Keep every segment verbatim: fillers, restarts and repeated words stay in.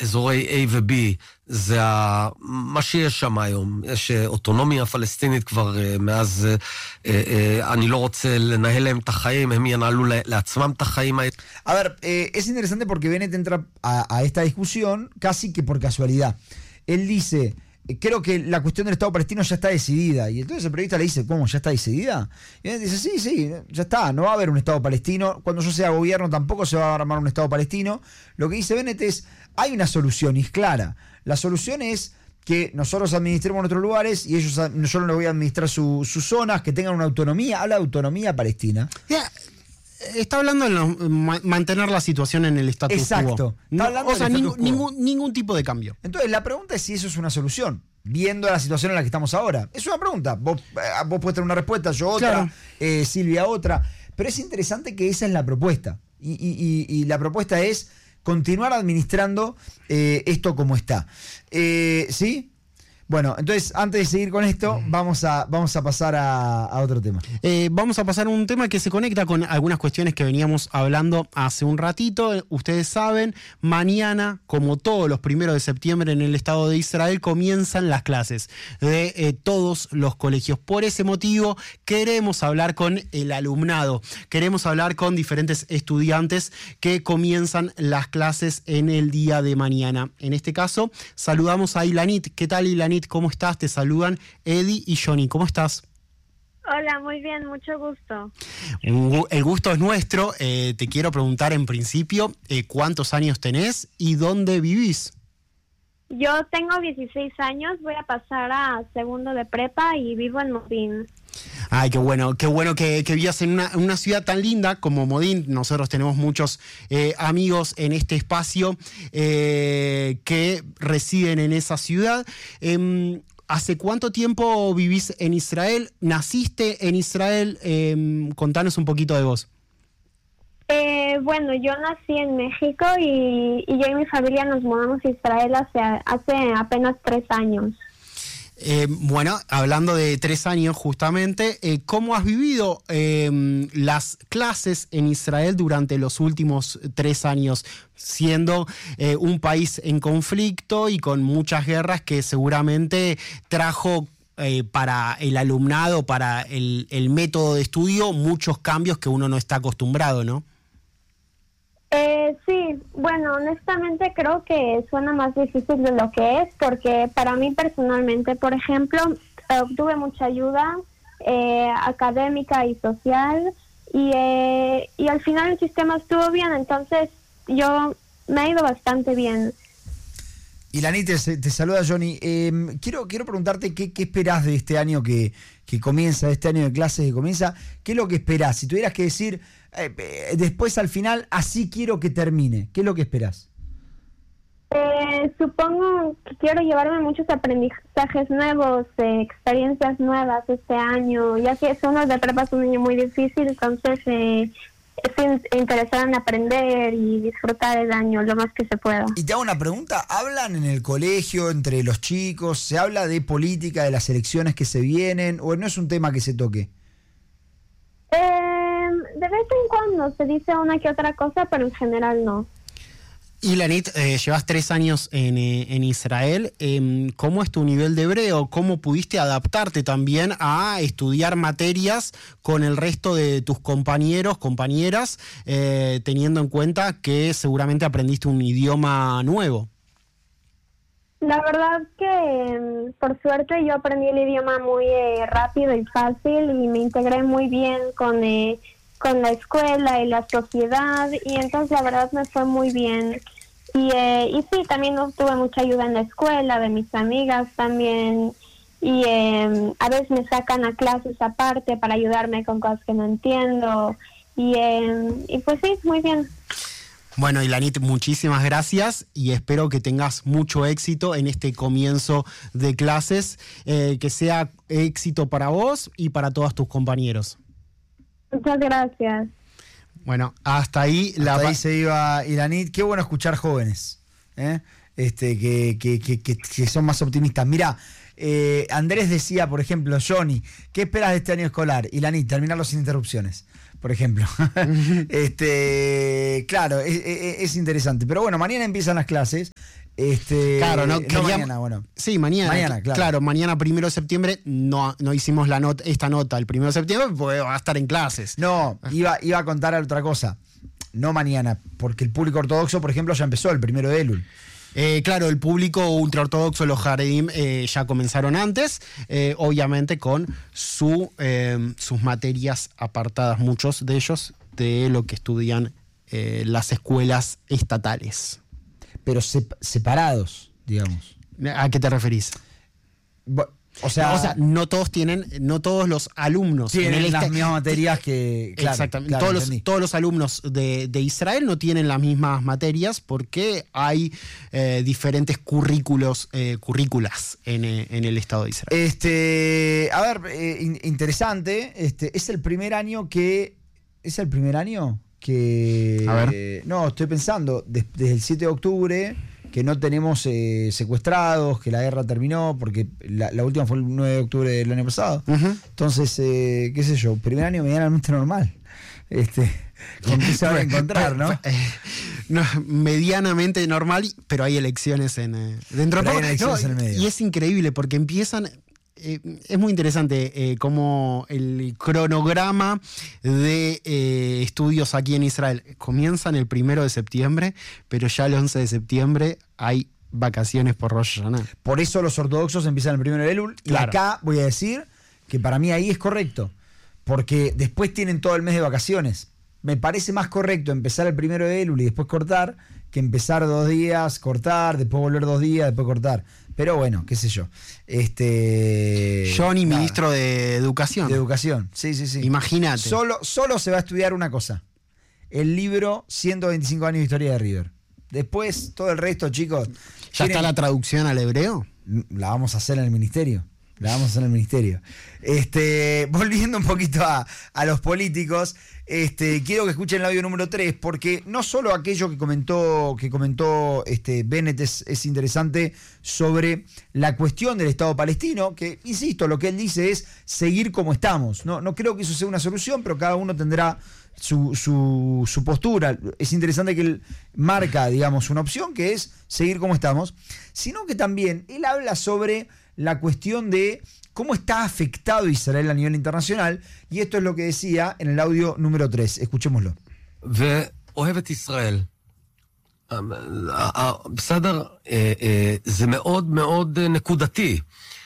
אזורי A ו-B, זה מה שיש שם היום. יש אוטונומיה פלסטינית כבר מאז, אני לא רוצה לנהל להם את החיים, הם ינהלו לעצמם את החיים. A ver, eh, es interesante porque Bennett entra a, a esta discusión casi que por casualidad. Él dice, creo que la cuestión del Estado palestino ya está decidida. Y entonces el periodista le dice, ¿cómo? ¿Ya está decidida? Y él dice, sí, sí, ya está, no va a haber un Estado palestino. Cuando yo sea gobierno tampoco se va a armar un Estado palestino. Lo que dice Bennett es, hay una solución y es clara. La solución es que nosotros administremos nuestros lugares y ellos, yo no les voy a administrar su, sus zonas, que tengan una autonomía. Habla de autonomía palestina. Yeah. Está hablando de lo, ma, mantener la situación en el status Exacto. quo. Está hablando o sea, del ning, status quo. Ningún, ningún tipo de cambio. Entonces, la pregunta es si eso es una solución, viendo la situación en la que estamos ahora. Es una pregunta. Vos, eh, vos puedes tener una respuesta, yo otra, claro. eh, Silvia otra. Pero es interesante que esa es la propuesta. Y, y, y, y la propuesta es continuar administrando eh, esto como está. Eh, ¿Sí? Bueno, entonces, antes de seguir con esto, vamos a, vamos a pasar a, a otro tema. Eh, vamos a pasar a un tema que se conecta con algunas cuestiones que veníamos hablando hace un ratito. Ustedes saben, mañana, como todos los primeros de septiembre en el Estado de Israel, comienzan las clases de eh, todos los colegios. Por ese motivo, queremos hablar con el alumnado. Queremos hablar con diferentes estudiantes que comienzan las clases en el día de mañana. En este caso, saludamos a Ilanit. ¿Qué tal, Ilanit? ¿Cómo estás? Te saludan Eddie y Johnny. ¿Cómo estás? Hola, muy bien, mucho gusto. El gusto es nuestro. Eh, te quiero preguntar en principio, eh, ¿cuántos años tenés y dónde vivís? Yo tengo dieciséis años, voy a pasar a segundo de prepa y vivo en Modín. Ay, qué bueno, qué bueno que, que vivas en una, una ciudad tan linda como Modín. Nosotros tenemos muchos eh, amigos en este espacio eh, que residen en esa ciudad. Eh, ¿Hace cuánto tiempo vivís en Israel? ¿Naciste en Israel? Eh, contanos un poquito de vos. Eh, bueno, yo nací en México y, y yo y mi familia nos mudamos a Israel hace, hace apenas tres años. Eh, bueno, hablando de tres años justamente, eh, ¿cómo has vivido eh, las clases en Israel durante los últimos tres años, siendo eh, un país en conflicto y con muchas guerras que seguramente trajo eh, para el alumnado, para el, el método de estudio, muchos cambios que uno no está acostumbrado, ¿no? Eh, sí, bueno, honestamente creo que suena más difícil de lo que es, porque para mí personalmente, por ejemplo, obtuve mucha ayuda eh, académica y social y, eh, y al final el sistema estuvo bien, entonces yo me ha ido bastante bien. Ilanit, te, te saluda Johnny. Eh, quiero, quiero preguntarte qué, qué esperás de este año que, que comienza, de este año de clases que comienza. ¿Qué es lo que esperás? Si tuvieras que decir eh, eh, después al final, así quiero que termine, ¿qué es lo que esperás? Eh, supongo que quiero llevarme muchos aprendizajes nuevos, eh, experiencias nuevas este año, ya que es uno de prepa, es un año muy difícil, entonces eh, estoy interesada en aprender y disfrutar el año lo más que se pueda. Y te hago una pregunta, ¿hablan en el colegio, entre los chicos, se habla de política, de las elecciones que se vienen, o no es un tema que se toque? Eh, de vez en cuando se dice una que otra cosa, pero en general no. Ilanit, eh, llevas tres años en, eh, en Israel. Eh, ¿Cómo es tu nivel de hebreo? ¿Cómo pudiste adaptarte también a estudiar materias con el resto de tus compañeros, compañeras, eh, teniendo en cuenta que seguramente aprendiste un idioma nuevo? La verdad que, por suerte, yo aprendí el idioma muy eh, rápido y fácil y me integré muy bien con... Eh, con la escuela y la sociedad, y entonces la verdad me fue muy bien. Y, eh, y sí, también tuve mucha ayuda en la escuela, de mis amigas también, y eh, a veces me sacan a clases aparte para ayudarme con cosas que no entiendo, y, eh, y pues sí, muy bien. Bueno, Ilanit, muchísimas gracias y espero que tengas mucho éxito en este comienzo de clases, eh, que sea éxito para vos y para todos tus compañeros. Muchas gracias. Bueno, hasta ahí... Hasta la ahí se iba Ilanit. Qué bueno escuchar jóvenes, ¿eh? este, que, que, que, que, que son más optimistas. Mirá, eh, Andrés decía, por ejemplo, Johnny, ¿qué esperas de este año escolar? Ilanit, terminarlo sin interrupciones, por ejemplo. este, claro, es, es, es interesante. Pero bueno, mañana empiezan las clases. Este, Claro, no, no queríamos- mañana, bueno. Sí, mañana. Mañana, claro. mañana primero de septiembre no, no hicimos la nota, esta nota el primero de septiembre porque va a estar en clases. No, iba, iba a contar otra cosa. No mañana, porque el público ortodoxo, por ejemplo, ya empezó el primero de Elul. Eh, claro, el público ultraortodoxo, los Haredim, eh, ya comenzaron antes, eh, obviamente con su, eh, sus materias apartadas, muchos de ellos, de lo que estudian eh, las escuelas estatales. Pero sep- separados, digamos. ¿A qué te referís? Bo- O sea, No, o sea, no todos tienen, no todos los alumnos tienen en el las esta- mismas materias que... Claro, Exactamente. claro, todos, los, entendí. todos los alumnos de, de Israel no tienen las mismas materias porque hay eh, diferentes currículos, eh, currículas en, eh, en el Estado de Israel. Este, a ver, eh, in- interesante. Este, es el primer año que. ¿Es el primer año? Que. A ver. eh, no, estoy pensando, des- desde el siete de octubre, que no tenemos eh, secuestrados, que la guerra terminó, porque la, la última fue el nueve de octubre del año pasado. Ujú. Entonces, eh, qué sé yo, primer año medianamente normal. Este, con qué se van a encontrar, ¿no? Eh, no, medianamente normal, pero hay elecciones en, eh, dentro de Pero hay poco. elecciones No, en el medio. Y es increíble porque empiezan. eh, es muy interesante eh, cómo el cronograma de eh, estudios aquí en Israel comienzan el primero de septiembre, pero ya el once de septiembre hay vacaciones por Rosh Hashanah. Por eso los ortodoxos empiezan el primero de Elul. Y Claro. acá voy a decir que para mí ahí es correcto. Porque después tienen todo el mes de vacaciones. Me parece más correcto empezar el primero de Elul y después cortar que empezar dos días, cortar, después volver dos días, después cortar. Pero bueno, qué sé yo. Este, Johnny, nada, ministro de Educación. de Educación. Sí, sí, sí. Imagínate. Solo, solo se va a estudiar una cosa. El libro ciento veinticinco años de historia de River. Después, todo el resto, chicos. ¿Ya está tienen- la traducción al hebreo? La vamos a hacer en el ministerio. La vamos a hacer en el ministerio. Este, volviendo un poquito a, a los políticos, este, quiero que escuchen el audio número tres, porque no solo aquello que comentó, que comentó este, Bennett es, es interesante sobre la cuestión del Estado palestino, que, insisto, lo que él dice es seguir como estamos. No, no creo que eso sea una solución, pero cada uno tendrá su, su, su postura. Es interesante que él marca, digamos, una opción que es seguir como estamos, sino que también él habla sobre la cuestión de cómo está afectado Israel a nivel internacional, y esto es lo que decía en el audio número tres. Escuchémoslo. ואוהב את ישראל. אה, אה, בסדר, אה, אה, זה מאוד מאוד אה, נקודתי.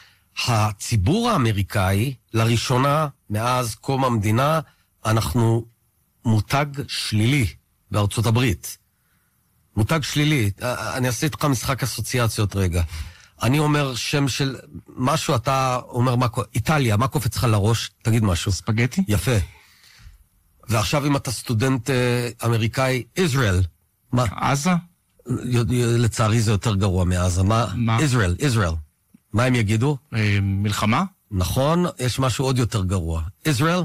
הציבור האמריקאי, לראשונה מאז קום המדינה, אנחנו מותג שלילי בארצות הברית. מותג שלילי. אה, אני אעשה איתך משחק אסוציאציות רגע. אני אומר שם של משהו, אתה אומר, מה, איטליה, מה קופץ לך לראש? תגיד משהו. ספגטי? יפה. ועכשיו אם אתה סטודנט אה, אמריקאי, ישראל. מה? עזה? י- י- לצערי זה יותר גרוע מעזה. מה? מה? ישראל, ישראל. מה הם יגידו? אה, מלחמה? נכון, יש משהו עוד יותר גרוע. ישראל?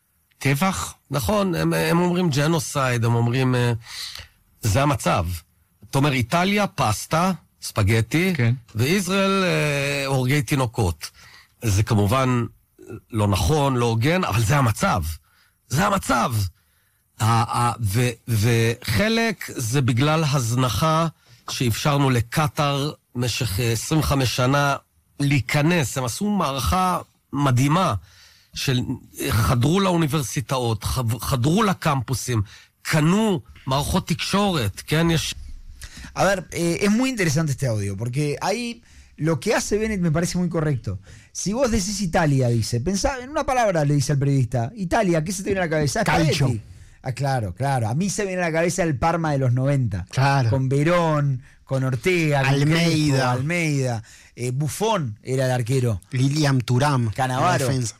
טבח? נכון, הם, הם אומרים ג'נוסייד, הם אומרים... אה, זה המצב. אתה אומר, איטליה, פסטה, ספגטי, כן. וישראל, אה, הורגי תינוקות. זה כמובן לא נכון, לא הוגן, אבל זה המצב. זה המצב. ה- ה- ו- וחלק זה בגלל הזנחה שאפשרנו לקטר במשך אה, עשרים וחמש שנה להיכנס. הם עשו מערכה מדהימה של חדרו לאוניברסיטאות, חב- חדרו לקמפוסים, קנו מערכות תקשורת, כן? יש... A ver, eh, es muy interesante este audio, porque ahí lo que hace Bennett me parece muy correcto. Si vos decís Italia, dice, pensá en una palabra, le dice al periodista, Italia, ¿qué se te viene a la cabeza? Calcio. Spaghetti. Ah, claro, claro. A mí se me viene a la cabeza el Parma de los noventa. Claro. Con Verón, con Ortega, con Almeida. Crespo, Almeida. Eh, Buffon era el arquero. Lilian Thuram. Canavaro. la defensa.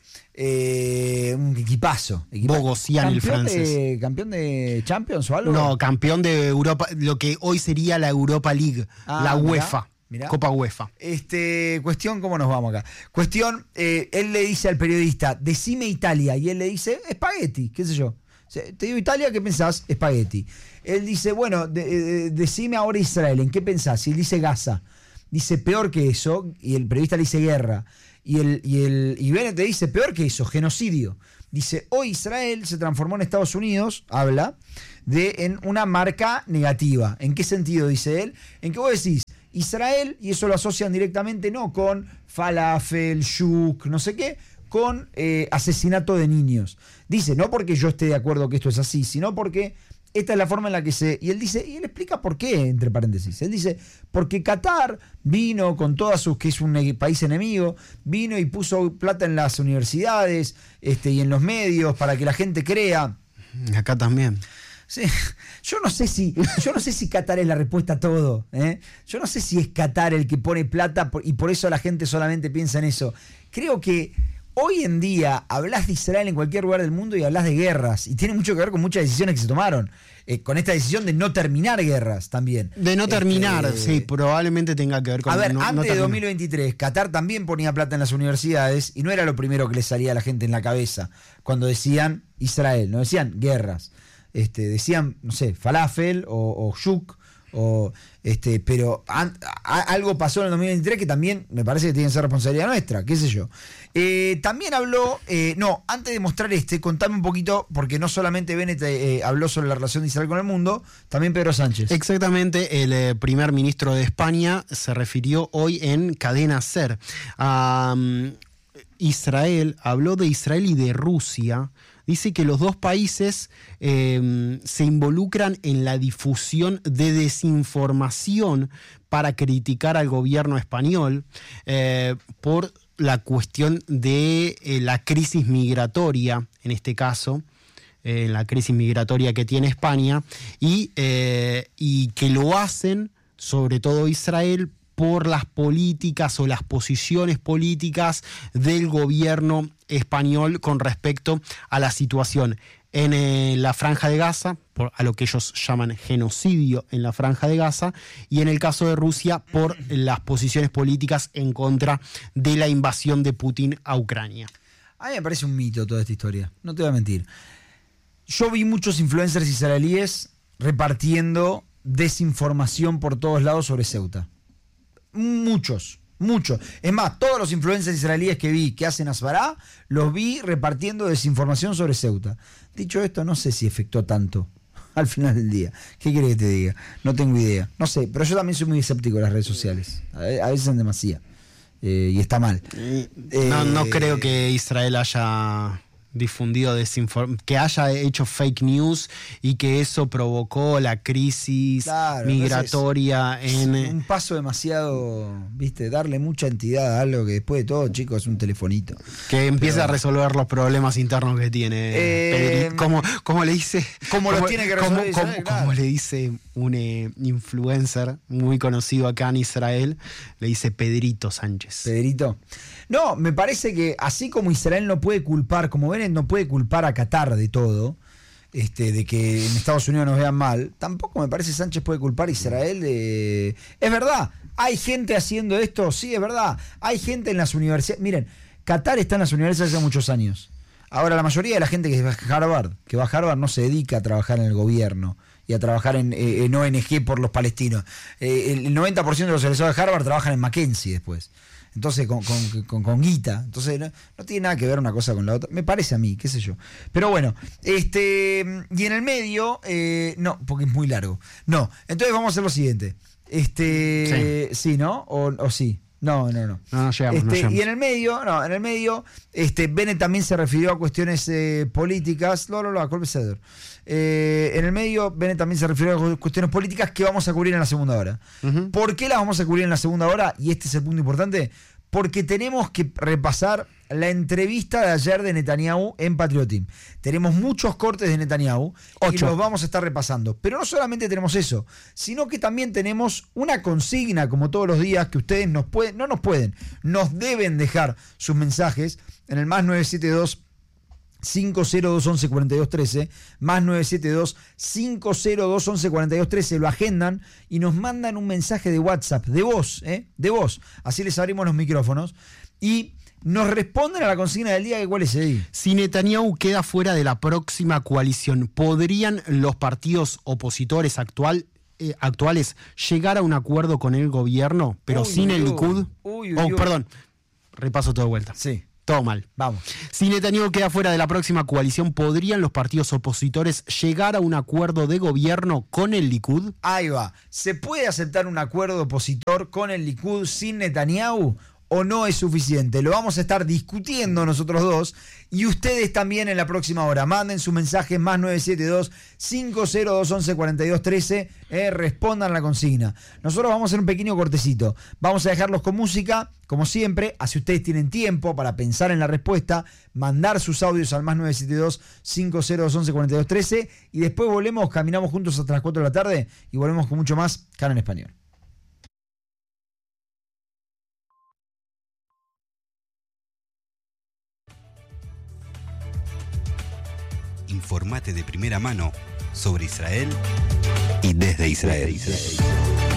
Eh, un equipazo. equipazo. Bogosian, el ¿Campeón francés. de- ¿Campeón de Champions o algo? No, campeón de Europa, lo que hoy sería la Europa League, Ah, la mirá, UEFA, mirá. Copa UEFA. Este, cuestión, ¿cómo nos vamos acá? Cuestión, eh, él le dice al periodista, decime Italia, y él le dice, espagueti, qué sé yo. Te digo Italia, ¿qué pensás? Espagueti. Él dice, bueno, de- de- decime ahora Israel, ¿en qué pensás? Y él dice Gaza. Dice, peor que eso, y el periodista le dice guerra. Y el, y el y Bennett le dice, peor que eso, genocidio. Dice, hoy Israel se transformó en Estados Unidos, habla, de en una marca negativa. ¿En qué sentido? Dice él. En que vos decís, Israel, y eso lo asocian directamente no con falafel, shuk, no sé qué, con eh, asesinato de niños. Dice, no porque yo esté de acuerdo que esto es así, sino porque esta es la forma en la que se... Y él dice, y él explica por qué, entre paréntesis. Él dice, porque Qatar vino con todas sus, que es un país enemigo, vino y puso plata en las universidades este, y en los medios para que la gente crea. Acá también. Sí, yo no sé si yo no sé si Qatar es la respuesta a todo, ¿eh? Yo no sé si es Qatar el que pone plata por, y por eso la gente solamente piensa en eso. Creo que hoy en día hablas de Israel en cualquier lugar del mundo y hablas de guerras, y tiene mucho que ver con muchas decisiones que se tomaron, eh, con esta decisión de no terminar guerras también. De no terminar, este, sí, probablemente tenga que ver con... A ver, no, antes no de dos mil veintitrés, Qatar también ponía plata en las universidades y no era lo primero que le salía a la gente en la cabeza cuando decían Israel, no decían guerras. Este, decían, no sé, falafel o, o shuk, o, este, pero an, a, algo pasó en el dos mil veintitrés que también me parece que tiene que ser responsabilidad nuestra, qué sé yo. Eh, también habló, eh, no, antes de mostrar este, contame un poquito, porque no solamente Bennett eh, habló sobre la relación de Israel con el mundo, también Pedro Sánchez. Exactamente, el eh, primer ministro de España se refirió hoy en Cadena SER a um, Israel, habló de Israel y de Rusia. Dice que los dos países eh, se involucran en la difusión de desinformación para criticar al gobierno español eh, por la cuestión de eh, la crisis migratoria, en este caso, eh, la crisis migratoria que tiene España, y, eh, y que lo hacen, sobre todo Israel, por las políticas o las posiciones políticas del gobierno español con respecto a la situación en eh, la Franja de Gaza, por, a lo que ellos llaman genocidio en la Franja de Gaza, y en el caso de Rusia por las posiciones políticas en contra de la invasión de Putin a Ucrania. A mí me parece un mito toda esta historia, no te voy a mentir. Yo vi muchos influencers israelíes repartiendo desinformación por todos lados sobre Ceuta. Muchos, muchos. Es más, todos los influencers israelíes que vi que hacen Asbará, los vi repartiendo desinformación sobre Ceuta. Dicho esto, no sé si afectó tanto al final del día. ¿Qué querés que te diga? No tengo idea. No sé, pero yo también soy muy escéptico de las redes sociales. A veces en demasía. Eh, y está mal. No, eh, no creo que Israel haya difundido desinformación, que haya hecho fake news y que eso provocó la crisis claro, migratoria en... Un paso demasiado, viste, darle mucha entidad a algo que después de todo, chicos, es un telefonito. Que empiece Pero, a resolver los problemas internos que tiene. Eh, ¿Cómo, cómo le dice? ¿Cómo los tiene que resolver cómo, Israel? cómo, Claro. cómo le dice un eh, influencer muy conocido acá en Israel? Le dice Pedrito Sánchez. Pedrito. No, me parece que así como Israel no puede culpar, como Bennett no puede culpar a Qatar de todo, este, de que en Estados Unidos nos vean mal, tampoco me parece Sánchez puede culpar a Israel de... Es verdad, hay gente haciendo esto, sí, es verdad. Hay gente en las universidades... Miren, Qatar está en las universidades hace muchos años. Ahora, la mayoría de la gente que va a Harvard, que va a Harvard no se dedica a trabajar en el gobierno y a trabajar en, en O N G por los palestinos. Eh, el noventa por ciento de los egresados de Harvard trabajan en Mackenzie después. Entonces, con, con, con, con guita. Entonces, no, no tiene nada que ver una cosa con la otra. Me parece a mí, qué sé yo. Pero bueno, este y en el medio, eh, no, porque es muy largo. No, entonces vamos a hacer lo siguiente. Este, sí, ¿sí no? O, o sí. No, no, no. No, no llegamos, este, no llegamos. Y en el medio, no, en el medio, este, Bennett también se refirió a cuestiones eh, políticas. Lo, lo, lo, Colbeceder. Eh, en el medio, Bennett también se refirió a cuestiones políticas que vamos a cubrir en la segunda hora. Uh-huh. ¿Por qué las vamos a cubrir en la segunda hora? Y este es el punto importante. Porque tenemos que repasar la entrevista de ayer de Netanyahu en Patriotim. Tenemos muchos cortes de Netanyahu y los vamos a estar repasando. Pero no solamente tenemos eso, sino que también tenemos una consigna, como todos los días, que ustedes nos pueden, no nos pueden, nos deben dejar sus mensajes en el más nueve siete dos cinco cero dos once cuarenta y dos trece, más nueve siete dos cinco cero dos once cuarenta y dos trece, lo agendan y nos mandan un mensaje de WhatsApp, de voz, ¿eh? de voz, así les abrimos los micrófonos y nos responden a la consigna del día, que cuál es, Eddie. Si Netanyahu queda fuera de la próxima coalición, ¿podrían los partidos opositores actual, eh, actuales llegar a un acuerdo con el gobierno, pero Uy, sin uy, el uy. Likud? Uy, uy, Oh, uy. perdón, repaso todo de vuelta. Sí. Todo mal. Vamos. Si Netanyahu queda fuera de la próxima coalición, ¿podrían los partidos opositores llegar a un acuerdo de gobierno con el Likud? Ahí va. ¿Se puede aceptar un acuerdo opositor con el Likud sin Netanyahu o no es suficiente? Lo vamos a estar discutiendo nosotros dos y ustedes también en la próxima hora. Manden su mensaje más nueve siete dos, cinco cero dos, once, cuarenta y dos, trece. Eh, respondan la consigna. Nosotros vamos a hacer un pequeño cortecito. Vamos a dejarlos con música, como siempre. Así ustedes tienen tiempo para pensar en la respuesta, mandar sus audios al más nueve siete dos, cinco cero dos, once, cuarenta y dos, trece. Y después volvemos, caminamos juntos hasta las cuatro de la tarde y volvemos con mucho más Cana en Español. Informate de primera mano sobre Israel y desde Israel.